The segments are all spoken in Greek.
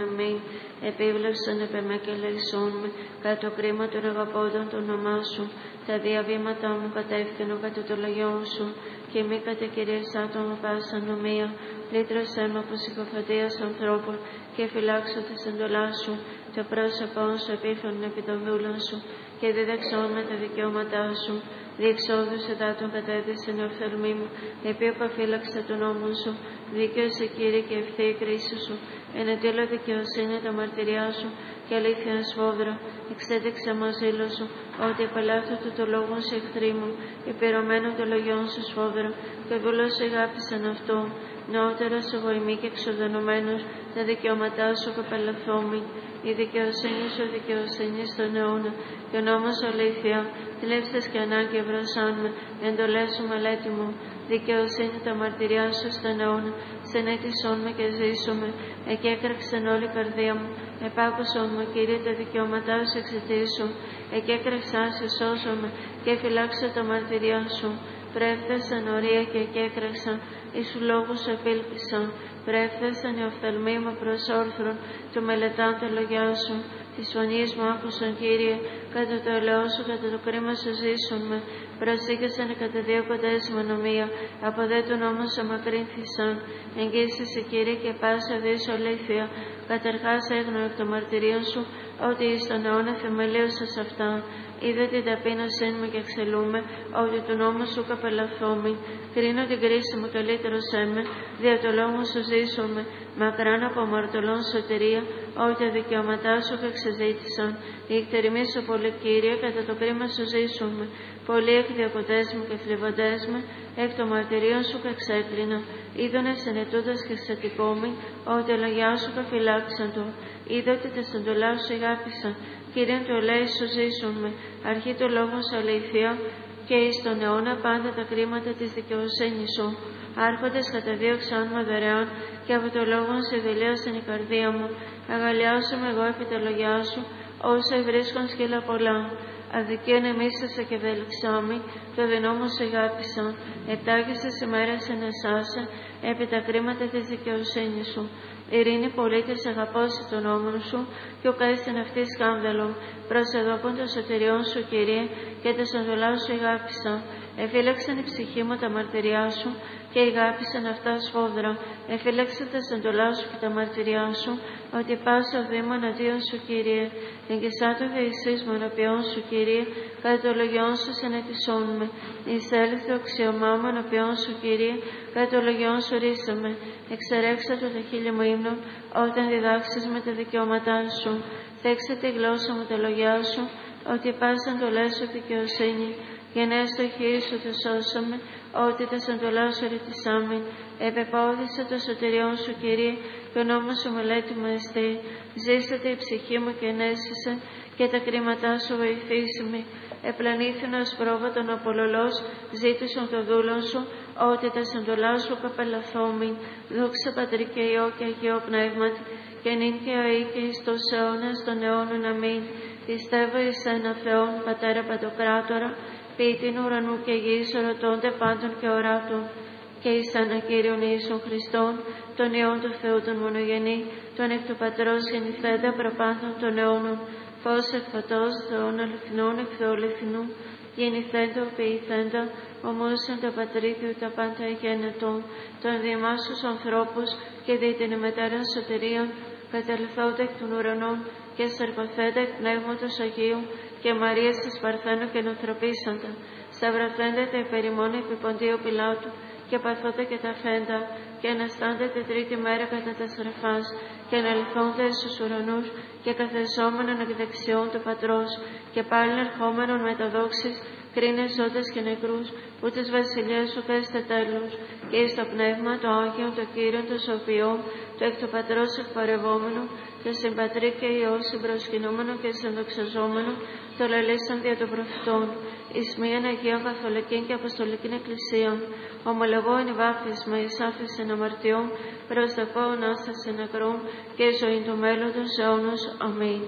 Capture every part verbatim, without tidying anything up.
Αμήν. Επίβλεψαν επ' εμέ και ελεησόν με, κατά το κρίμα των αγαπώντων το όνομά σου. Τα διαβήματά μου κατεύθυνω κατά το λογιό σου, και μη κατακυρίασα το με πάσα νομία. Λύτρωσέ με από συκοφαντίας ανθρώπων, και φυλάξω τη εντολά σου. Το πρόσωπό σου επίφανον επί των δούλων σου, και δίδαξόν με τα δικαιώματά σου. Διεξόδους εδάτων κατέδυσεν η οφθαλμή μου, επί επαφύλαξε τον νόμο σου. Δίκαιος Κύριε και ευθύ η κρίση σου. Ενετήλω δικαιοσύνη τα μαρτυριά σου, και αλήθεια σφόδρα. Εξέδειξε μας ζήλο σου, ότι επαλάθω του το λόγο σου εχθροί μου, υπηρωμένο το λογιόν σου σφόδρα. Και δούλος σου αγάπησαν αυτό, νεότερος εγώ ημί και εξοδενωμένος, τα δικαιώματά σου καπελαθόμοι. Η δικαιοσύνη σου δικαιοσύνη στον αιώνα, και ο νόμος σου αλήθεια. Θλίψες και ανάγκη ευρωσάν με, εντολές σου μελέτη μου. Δικαιοσύνη τα μαρτυριά σου στον αιώνα, συνέτησόν με και ζήσουμε. Εκέκραξεν όλη η καρδία μου, επάκουσον με, Κύριε, τα δικαιώματά σου εξαιτήσου. Εκέκραξά σε σώσον με, και φυλάξω τα μαρτυριά σου. Πρέφθασαν ορία και εκέκραξαν, εις σου λόγους σου επήλπισαν. Πρέφθασαν οι οφθαλμοί μου προς όρθρον, του μελετάν τα λογιά σου. Της φωνής μου άκουσαν, Κύριε, κατά το ελαιό σου, κατά το κρίμα σου ζήσουν με. Προσήκασαν κατά δύο κοντές με νομία, από δε του νόμου σου μακρύνθησαν. Εγγύσεσαι, Κύριε, και πάσα δις αλήθεια. Καταρχάς έγνω εκ των μαρτυρίων σου, ότι εις τον αιώνα θεμελίωσες αυτά. Είδε την ταπείνωσή μου και εξελούμε, ότι του νόμου σου καπελαθόμη. Κρίνω την κρίση μου καλύτερο έμε, δια το λόγο σου ζήσομαι. Μακράν από αμαρτωλών σωτηρία, ότι τα δικαιώματά σου εξεζήτησαν. Οι εκτερημοί σου πολύ, Κύριε, κατά το κρίμα σου ζήσομαι. Πολλοί εκδιακοντές μου και θλιβοντές με, εκ των μαρτυρίων σου εξέκλεινα. Είδονε συνετούντας και εξατικόμοι, ότι λογιά σου καφυλάξαν το. Είδε ότι τα εντολά σου αγάπησαν. Κύριε, του ελέη σου ζήσουν με, αρχή του λόγου σου αλήθεια, και εις τον αιώνα πάντα τα κρίματα της δικαιοσύνης σου. Άρχοντες καταδίωξαν με δωρεάν, και από το λόγο σου δηλίωσαν η καρδία μου. Αγαλιάσουμε εγώ επί τα λογιά σου, όσο βρίσκον σκύλα πολλά. Αδικίων εμίσασα και βελξάμι, το δεινό μου σε αγάπησαν. Ετάγησες ημέρες ενεσάσα, επί τα κρίματα της δικαιοσύνης σου. Ειρήνη πολίτης αγαπώσει τον νόμο σου, και ο καίστην αυτή σκάνδαλο. Προσεδόπων των σωτηριών σου, Κύριε, και τα σανδολά σου αγάπησαν. Εφύλαξαν η ψυχή μου τα μαρτυριά σου, και αγάπησαν αυτά σφόδρα. Εφύλαξαν τα σαντολά σου και τα μαρτυριά σου, ότι πάσα βήμα εναντίον σου, Κύριε. Εγκαισάτω δεησείς μου ενωπιών σου, Κύριε, κατά το λογιόν σου συνετισόν με. Εισέλθω αξιωμά μου ενωπιών σου, Κύριε, κατά το λογιόν σου ρίσαμε. Εξερέξα το τα χείλη μου ύμνων, όταν διδάξεις με τα δικαιώματά σου. Θέξε τη γλώσσα μου τα λογιά σου, ότι πάσαν το λες σου δικαιοσύνη. Γενναίες το χείρι σου το σώσαμε, ότι τα σαντολά σου ρητισάμεν. Επεπόδησε το σωτηριόν σου, Κύριε, και ο νόμος σου μελέτη μου εστί. Ζήσατε η ψυχή μου και ενέσησε, και τα κρίματά σου βοηθήσαμε. Επλανήθην ως πρόβατον απολολός, ζήτησον το δούλον σου, ότι τα σαντολά σου καπελαθόμην. Δόξα Πατρί και Υιό και Αγίο Πνεύματι, και νυν και αεί και εις τους αιώνας των αιώνων. Αμήν. Πιστεύω εις ένα Θεόν, Πατέρα Παντοκράτορα, ποιητήν ουρανού και γης, ορωτώνται πάντων και οράτων, και εις ένα Κύριον Ιησούν Χριστόν, τον Υιόν του Θεού τον μονογενή, τον εκ του Πατρός γεννηθέντα προπάντων των αιώνων, φως εκ φωτός, Θεόν αληθινών εκ Θεού αληθινού, γεννηθέντα, ποιηθέντα, ομοίσαν τα Πατρίδιο τα πάντα γένετον, των διεμάσους ανθρώπους, και δι' την ημετέραν σωτηρίαν, κατελθόντα εκ των ουρανών, και σαρκωθέντα εκ Πνεύματος Αγίου, και Μαρίας της Παρθένου και νοτροπήσαντα, σταυρωθέντα τα υπερημών επί Ποντίου Πιλάτου, και παθόντα και τα φέντα, και αναστάντα τη τρίτη μέρα κατά τα στραφάς, και αναλυθόντα εις τους ουρανούς, και καθεσόμενον εκ δεξιών του Πατρός, και πάλιν ερχόμενον με τα δόξης, κρίνε ζώντες και νεκρούς, που της βασιλείας σου θέστε τέλος, και εις το πνεύμα το Άγιον, το Κύριον, το Σοφιό, το εκ του Πατρός εκπαρευόμενο, το συμπατρί και Υιό συμπροσκυνούμενο και συνδοξαζόμενο, το λαλήσαν δια των προφητών, εις μίαν Αγίαν Καθολικήν και Αποστολικήν Εκκλησίαν, ομολογώ εν βάπτισμα εις άφεσιν αμαρτιών, προσδοκώ ανάσταση νεκρών και ζωή του μέλλοντος αιώνος. Αμήν.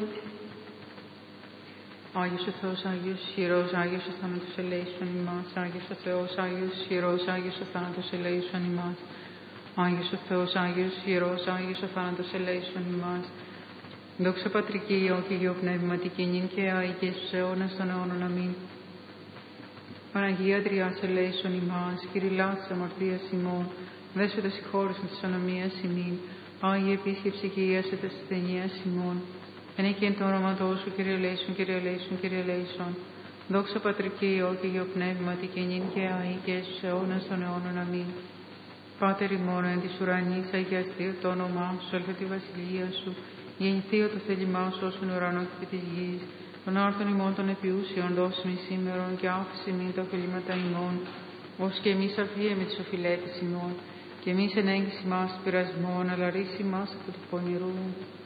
Άγιος ο Θεός, Άγιος ισχυρός, Άγιος ο θάνατος ελέησον ημάς. Άγιος ο Θεός, Άγιος ισχυρός, Άγιος ο θάνατος ελέησον ημάς. Άγιος ο Θεός, Άγιος Ιερός, Άγιος ο θάνατος ελέησον ημάς. Δόξα Πατρική, Υιό και Υιό Πνεύματι, και νυν και αεί και στους αιώνας των αιώνων. Αμήν. Παναγία Τριάς ελέησον ημάς, κηρυλάς της αμαρτίας ημών, δέσποτα συγχώρησον της ανομίας ημίν, Άγιε επίσκεψη και ιέσετε της ταινίας ημών. Εν εκεί εν το όνοματό σου, Κύριε ελέησον, Κύριε ελέησον, Κύριε ελέησον. Δόξα Πατρική, Υιό και Υιό Πνεύματι, και νυν και αεί και στους αιώνας των αιώνων. Αμήν. Πάτερ ημών εν της ουρανής, αγιαστεί το όνομά σου, έλθει τη βασιλεία σου, γεννηθεί το θέλημά σου όσον ουρανό και της γης. Των άρθρων ημών των επιούσιων δώσιμη σήμερον και άφηση μην τα οφειλήματα ημών, ως και εμείς αφίεμε τις οφειλέτες ημών, και εμείς εν έγκυση μας πειρασμών, αλλά ρίση μας από του πονηρού.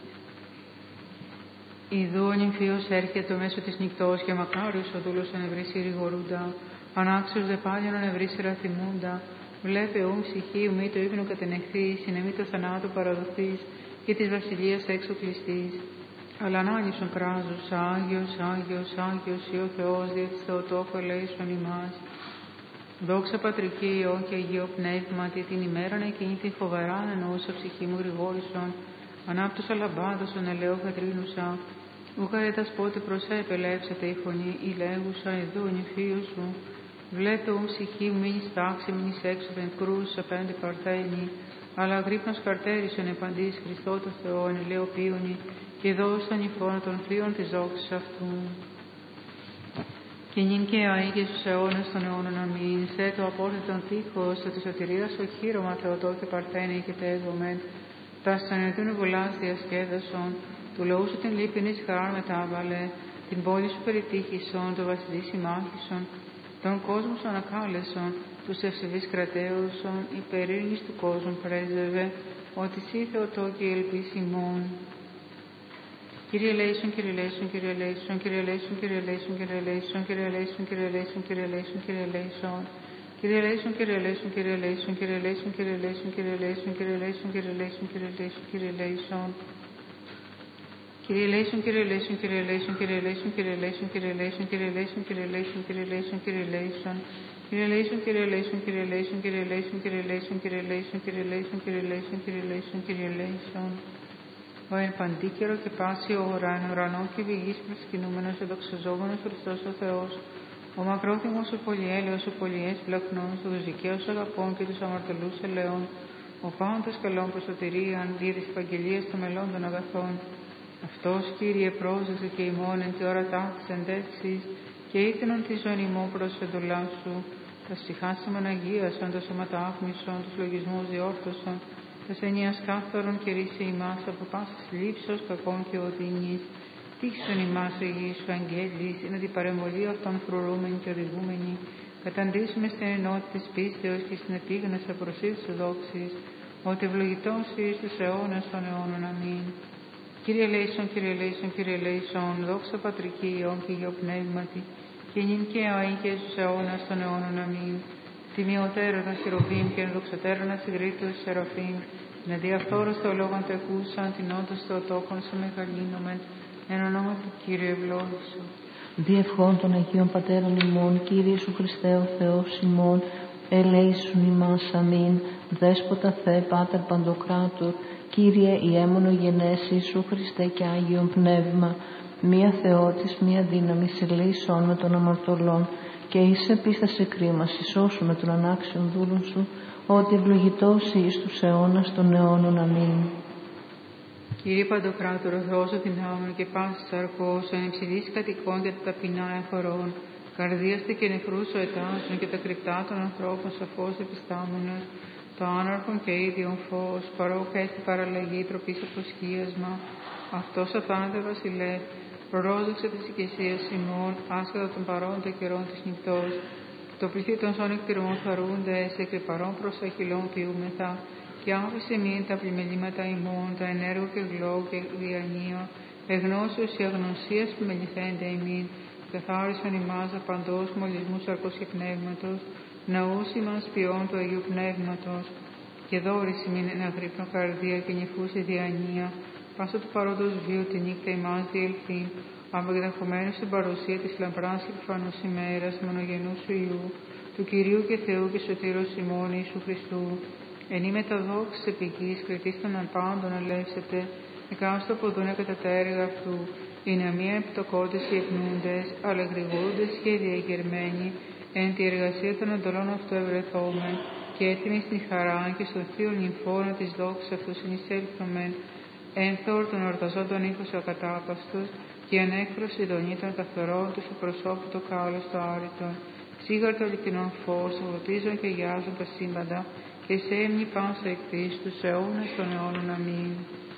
Ιδού ο νυμφίος έρχεται μέσω της νυχτός, και μακάριος ο δούλος εν ευρύσει ρηγορούντα, ανάξιος δε πάλιον εν ευρύσει ραθυμούντα. Βλέπε ου ψυχή ου μη το ύπνο κατενεχθείς, είναι μη το θανάτου παραδοθείς, και της βασιλείας έξω κλειστής. Αλλά ανάλυσον κράζους, Άγιος, Άγιος, Άγιος, Υιό Θεός, δια της Θεοτόκου ελέησον ημάς. Δόξα Πατρική, Υιό και Υιό Πνεύματι, την ημέραν εκείνη την φοβεράν εννοούσα ψυχή μου γρηγόρησον, ανάπτωσα λαμπάδωσον ελέω κατρίνουσα, ου καρέτας πότε προσέπελεύσετε η φωνή, η λέγουσα εδού νυφίου σου. Βλέπε ου ψυχή μου μείνει στάξη, μείνει έξωθεν κρούς απέντε παρθένη, αλλά γρύπνος καρτέρισον επαντής Χριστό το Θεό εν ελαιοποιούνι, και δώσαν νυφών των θείων της δόξης αυτού. Και νυν και αεί και στους αιώνας των αιώνων. Αμήν. Σε το απόρθετον τείχος, το της σωτηρίας οχύρωμα Θεοτό και παρθένη και τέγωμεν, τα στανετούν βουλάς διασκέδασον, του λαού σου την λύπηνης χαρά μετάβαλε, την πόλη σου περιτύχησον, το βασιλεί συμμάχησον, τον κόσμο σου ανακάλεσον, τους ευσεβείς κρατέωσον, υπερήνης του κόσμου πρέσβευε, ότι σύ Θεοτό και ελπίς ημών. Κύριε ελέησον, Κύριε ελέησον, Κύριε ελέησον, Κύριε ελέησον, Κύριε ελέησον, Κύριε ελέησον, Κύριε ελέησον, Κύριε ελέησον, Κύριε ελέησον, Κύριε ελέησον. Κύριε ελέησον, Κύριε ελέησον, Κύριε ελέησον, Κύριε ελέησον, Κύριε ελέησον, Κύριε ελέησον, Κύριε ελέησον, Κύριε ελέησον, Κύριε ελέησον, Κύριε ελέησον. Κύριε ελέησον, Κύριε ελέησον, Κύριε ελέησον, Κύριε ελέησον, Κύριε ελέησον, Κύριε ελέησον, Κύριε ελέησον, Κύριε ελέησον, Κύριε ελέησον, Κύριε ελέησον. Κύριε ελέησον, Κύριε ελέησον, Κύριε ελέησον, Κύριε ελέησον, Κύριε ελέησον, Κύριε ελέησον, Κύριε ελέησον, Κύριε ελέησον, Κύριε ελέησον, Κύριε ελέησον. Ο εν παντίκαιρο και πάση ώρα, εν ουρανό και βηγής προσκυνούμενος, εδοξαζόμενος Χριστός ο Θεός, ο μακρόθυμος, ο πολυέλεος, ο πολυές πλακνός, ο δικαίος αγαπών και τους αμαρτωλούς ελαιών, ο πάντας καλών προς σωτηρίαν, δια της Ευαγγελίας των μελών των αγαθών. Αυτός, Κύριε, πρόσδεσε και ημών εν τη ώρα τάxis εντέξεις, και ήρθενον τη ζωή ημών προς εντολά σου. Τα στιχάσιμον αγίασον, τα σώματα άφμισον, τους λογισμούς διόρθωσον, τας ενίας κάθαρον και ρίσε ημάς από πάσης λήψος κακών και οδυνής. Τύχησον ημάς ο Υιού σου αγγέλης, είναι την παρεμβολή αυτών φρουρούμενη και οδηγούμενη, καταντήσουμε στην ενότητα της πίστεως και στην επίγνωση προσήλους σου δόξης, ότι ευλογητός εις τους αιώνας των αιώνων. Αμήν. Κύριε ελέησον, Κύριε ελέησον, Κύριε ελέησον, δόξα Πατρική, Υιό και Υιό Πνεύματι, και νυν και αεί και στους αιώνας των αιώνων. Αμήν. Τιμιωτέρων χειροβήμ και ενδοξωτέρων ασυγρήτους σεραφείμ, να διαφθόρως το λόγον το εκούσαν, την όντως Θεοτόκον σε μεγαλύνομεν, εν ονόματι Κύριε ευλόγησον. Διευχών των Αγίων Πατέρων ημών, Κύριε Ιησού Χριστέ ο Θεός ημών, ελέησον ημάς. Αμήν. Δέσποτα Θεέ, Πάτερ Παντοκράτορ, Κύριε ιέμονο γενέσει Ιησού Χριστέ και Άγιον Πνεύμα, μία Θεότης, μία δύναμη, ελέησον με των αμαρτωλών, και εις επίσταση κρίμας, ισώσου με τον ανάξιον δούλον σου, ότι ευλογητός εις τους αιώνας των αιώνων. Αμήν. Κύριε Παντοκράτορο, Θεός ο δυνάμων και πάσης αρκός, εν υψηλής κατοικών και τα ταπεινά εχωρών, καρδίαστε και νεφρούς ο ετάζων και τα κρυπτά των ανθρώπων σαφώς επιστάμενος, το άναρχον και ίδιον φως, παρόχα έστι παραλλαγή τροπής αποσκίασμα, αυτός αθάνατε βασιλεύ, προρόδοξα της οικεσίας ημών, άσχετα των παρόντων καιρών της νυχτός, το πληθύ των σών εκτιρμών χαρούνται, σε και παρόν προς αχυλών ποιούμεθα, και άφησε μην τα πλημελήματα ημών, τα ενέργο και γλώ και διανία, εγνώσεως ή αγνωσίας που μεληθένται ημίν, καθάρισον ημάς απαντός μολυσμού σαρκός και πνεύματος, ναούς ημάς ποιών του Αγίου Πνεύματος, και δώρηση μην εν αγρύπνο καρδία και νυφούση διανία, πάσα του παρόντος βίου τη νύχτα ημάς διελθεί, απεγδεχομένου στην παρουσία της λαμπράς και προφανούς ημέρας μονογενού σου Υιού, του Κυρίου και Θεού και Σωτήρος ημών Ιησού Χριστού, Εν είμαι τα δόξης επικής, κριτής των απάντων ελεύσετε, εκάστο ποδούνε κατά τα έργα αυτού. Είναι μία επιτοκόντες οι εκνούντες, αλλά γρηγορούντες και διαγερμένοι, εν τη εργασία των εντολών αυτού ευρεθόμεν, και έτοιμοι στην χαρά και στο θείο νυμφώνα της δόξης αυτού συνεισέλθομεν, ένθορ των ορταζόντων ήχος ακατάπαστος, και ανέκρος ειδονή των καθορών του προσώπου το κάλος το άρρητον, σίγαρτο αληθινών φως, φωτίζουν και γιάζουν τα σύμπαντα, και σε έμνη πάσα εκτής τους αιώνας των αιώνων. Αμήν.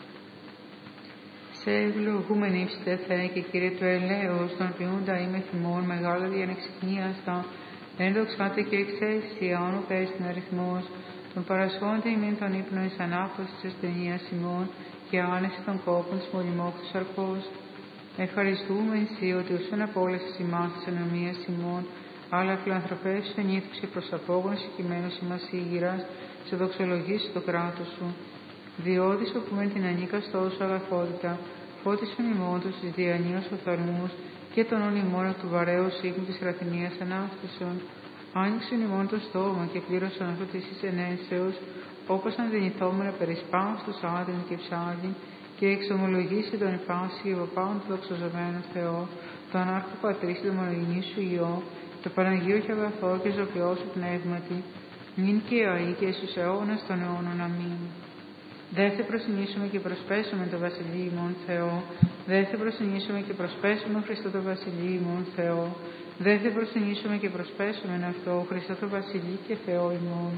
Σε ευλογούμεν ύψητε Θεέ και Κύριε του ελέος, τον ποιούντα είμαι θυμών, μεγάλα διανεξιχνίαστα, ένδοξάτε και εξαίσια, όνου πέστην αριθμός, τον παρασχόνται ημίν τον ύπνο εις ανάπτωση της ασθενείας ημών, και άνεση των κόπων της μολυμόκτους αρκός. Ευχαριστούμε εσύ ότι ουσούν απόλυσες ημάς της ανομίας ημών, αλλά φιλανθρωπές σου ενήθους και προς απόγον συγκειμένος ημάς ήγηρας, σε δοξολογήσεις το κράτος σου. Διότι που μεν την ανήκαστό σου αγαθότητα, φώτισον ημών τους εις διανύος οφθαλμούς, και τον όν ημών εκ του βαρέως ίχνου της ραθυμίας ανάστησον. Άνοιξον ημών το στόμα και πλήρωσον αυτό της εις ενέσεως, όπως αν δυνηθόμενα περισπάς τους άδειν και ψάλιν, και εξομολογήσει τον εφάση ο πάνω του δοξοζωμένο Θεό, τον άρχο πατρίς του μονογενή σου Υιό, το Παναγίο και αγαθό και ζωοποιό σου πνεύματι, νυν και αεί και στους αιώνας των αιώνων. Αμήν. Δε θε προσυνήσουμε και προσπέσουμε το Βασιλείο ημών Θεό, δε θε προσυνήσουμε και προσπέσουμε Χριστό το Βασιλείο ημών Θεό, δε θε προσυνήσουμε και προσπέσουμε αυτό Χριστό το Βασιλείο και Θεό ημών.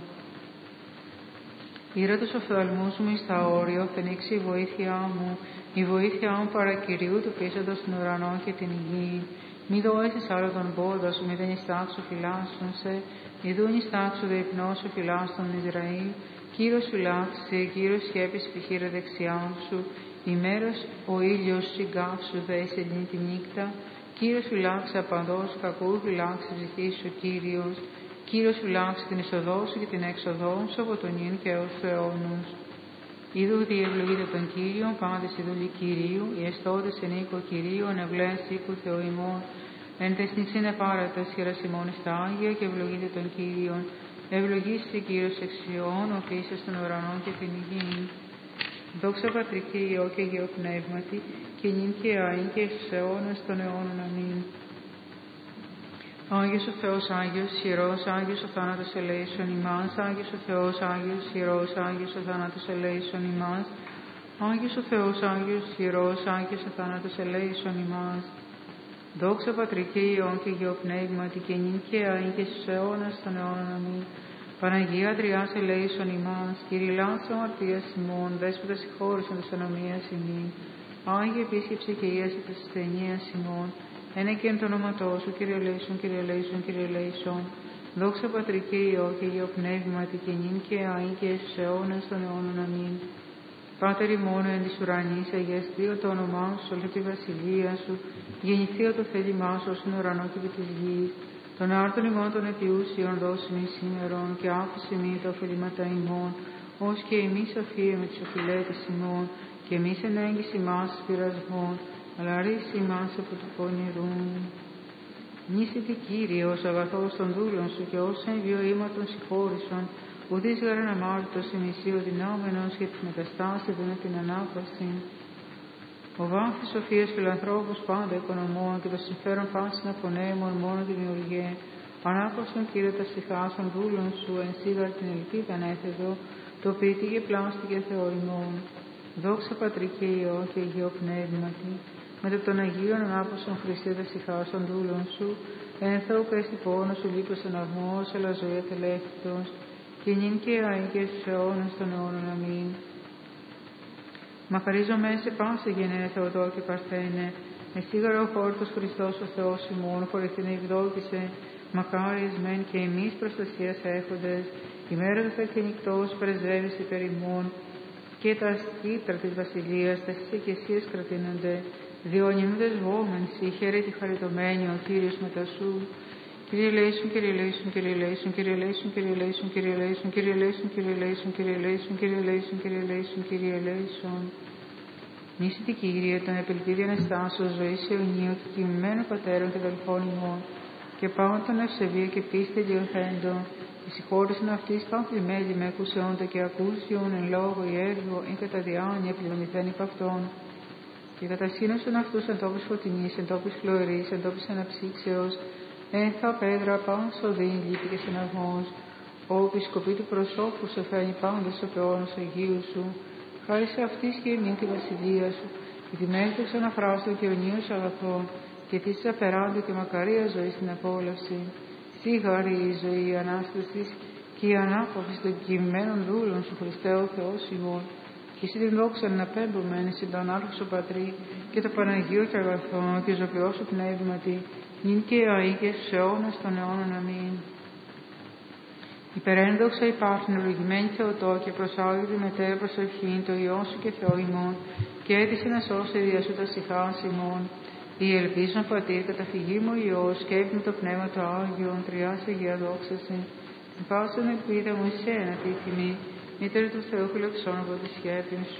Ήρα τους οφθαλμούς μου εις τα όριο, φαινήξει η βοήθειά μου, η βοήθειά μου παρακυρίου του πίσαντος των ουρανών και την γη. Μη δόεσαι άλλο τον πόδο σου, μη δεν ιστάξω φυλάσσον σε, ιδούν ιστάξω δε υπνώσω φυλάσσον Ισραήλ. Κύρος φυλάξε, Κύρος σκέπης πηχείρα δεξιάν σου, ημέρας ο ήλιος συγκάψου δέσε λύνει τη νύχτα. Κύρος φυλάξε απαντός, κακού φυλάξε ψυχή σου Κύριος. Κύρος φυλάξε την είσοδό σου και την έξοδό σου από τον ίν και έως του αιώνους. Είδου διευλογείτε τον Κύριον, πάντες η δουλή Κυρίου, οι εστώτες εν οίκο Κυρίου, ανευλές οίκου Θεού ημών. Εν τες νηξήν επάρατα σχέρας ημών εις τα Άγια και ευλογείτε τον Κύριον. Ευλογήσει Κύριος εξιών, ο φύσεως των ουρανών και την υγιήν. Δόξα Πατρική, Υιό και Υιό Πνεύματι, και νυν και αΐ και στους αιώνας των αιώνων. Αμήν. Άγιος ο Θεός, Άγιος, Ιερός, Άγιος ο θάνατος ελέησον ημάς, Άγιος ο Θεός, Άγιος, Ιερός, Άγιος ο θάνατος ελέησον ημάς, Άγιος ο Θεός, Άγιος, Ιερός, Άγιος ο θάνατος ελέησον ημάς. Δόξα Πατρική, Υιόν και Υιό Πνεύματι, και νυν και αΐ και στους αιώνας των αιώνων. Αμήν. Παναγία Τριάς ελέησον ημάς, κηρυλάς αμαρτίας ημών, δέσποτα συγχώρησον της ανομίας ημών. Άγιε επίσκεψε και ίαση της ασθενείας ημών, ένα και εν το όνοματό σου, Κύριε ελέησον, Κύριε ελέησον, Κύριε ελέησον. Δόξα Πατρική, Υιό και Υιό Πνεύματι, και νυν και αΐ και στους αιώνας των αιώνων. Αμήν. Πάτερ ημών εν της ουρανής, αγιαστείο το όνομά σου, όλη τη βασιλεία σου, γεννηθείο το θέλημά σου, ως τον ουρανό και επί της γης. Τον άρτον ημών των αιτιούσιων δώσιμη σήμερον, και άφησε μη τα ωφελήματα ημών, ως και εμείς αφίε με τις οφειλέτες ημών, και εμείς ενέγγις ημάς πειρασμών, αλλά ρίση ημάς από του πονηρούν. Νήσιτη Κύριος, αγαθός των δούλων σου, και όσα εμβιοήματον συγχώρησον, ουδείς γαραν αμάρτητος ημισίου δυνάμενος, και τις μεταστάσεις δίνε την ανάπαση. Ο βάθης σοφίας φιλανθρώπους πάντα οικονομών, και το συμφέρον πάσιν απονέμων μόνο δημιουργέ. Ανάπαυσον Κύριε τα ψυχάσων δούλων σου, εν σίγαρ την ελπίδα ανέθετο, το ποιητή και πλάστηκε Θεό ημών. Δόξα Πατρική, Υιό και Υιό Πνεύματι, μετά των Αγίων ανάπαυσον Χριστέ τα ψυχάσων δούλων σου, εν Θεό πέστη πόνο σου λείπος αναγμός, αλλά ζωή ατελεύθυτος, και νυν και αΐ και στους αιώνας των αιώνων. Αμήν. Μακαρίζομαι σε πάσα γενναία Θεοτό και Παρθένε, εσίγαρο ο χόρτος Χριστός ο Θεός ημών, χωρίς την ευδόκησε, μακάρις μεν και εμείς προστασίας έχοντες, ημέρα θα και νυχτός πρεσβεύεις υπέρ ημών, και τα άστρα της βασιλείας, τα στις εκκλησίες κρατήνονται, διονυμούντες βόμεν, σοι χαίρετη χαριτωμένη ο Κύριος μετά σου. Κύριε ελέησον, Κύριε ελέησον, Κύριε ελέησον, Κύριε ελέησον, Κύριε ελέησον, Κύριε ελέησον, Κύριε ελέησον, Κύριε ελέησον, Κύριε ελέησον, Κύριε ελέησον, Κύριε ελέησον, Κύριε ελέησον. Νήσιτη Κύριε, τον επελπίδη αναστάσεως ζωής αιωνίου και κοιμημένου πατέρων και αδελφών ημών, και πάνω τον ευσεβία και πίστη διορθέντων. Η συγχώρησον αυτής πάνω πλημέλη με ακουσιόντα και ακούσιον εν λόγω ή έργο ή κατά διάνοια πληρωμηθέν υπ' αυτών. Και κατασύνωσον αυτούς εν τόπους φωτεινής, εν τόπους χλωρής, εν τόπους αναψύξεως, ένθα πέδρα πάνω σοδήν, λύπη και συναγμός. Ο επισκοπή του προσώπου σε φέρνει πάντως ο πεώνος Αγίου σου. Χάρη σε αυτής και εμήν τη βασιλεία σου, και τη μέγιστος αναφράστων και αιωνίως αγαθών, και της απεράντου και μακαρία ζωή στην απόλαυση. Σίγαρη η ζωή η Ανάστασης και η ανάπαυση των κειμένων δούλων σου, Χριστέ ο Θεός ημών, και εσύ την δόξα να πέμπομεν συν τον άρχουσο Πατρί και το Παναγίο και αγαθό και ζωοποιό σου πνεύματι, νυν και αεί και στους αιώνας των αιώνων. Αμήν. Υπερένδοξα υπάρχουν ευλογημένη Θεοτό και προσάγεται μετέρα προσευχήν το Υιό σου και Θεό ημών, και έτησε να σώσει δια σου τα σιχάς ημών. Η ελπίζον Πατήρ καταφυγή μου Υιός και έπνε το Πνεύμα το Άγιον, τριάς Αγία δόξαση. Την πάσον ελπίδα μου εσένα τη τιμή, μήτερα του Θεού φιλοξών από τη σκέπη σου.